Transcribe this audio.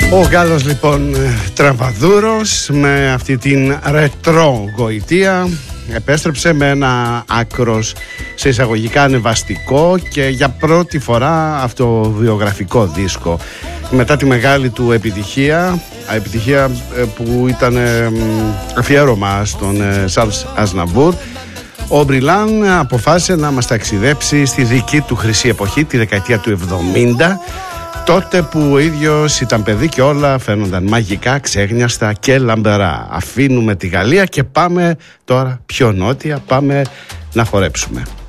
Ο Γάλλος λοιπόν Τραβαδούρος με αυτή την ρετρό γοητεία επέστρεψε με ένα άκρος σε εισαγωγικά ανεβαστικό και για πρώτη φορά αυτοβιογραφικό δίσκο. Μετά τη μεγάλη του επιτυχία που ήταν αφιέρωμα στον Σαρλς Αζναβούρ, ο Μπριλάν αποφάσισε να μας ταξιδέψει στη δική του χρυσή εποχή, τη δεκαετία του 70, τότε που ο ίδιος ήταν παιδί και όλα φαίνονταν μαγικά, ξέγνιαστα και λαμπερά. Αφήνουμε τη Γαλλία και πάμε τώρα πιο νότια, πάμε να χορέψουμε.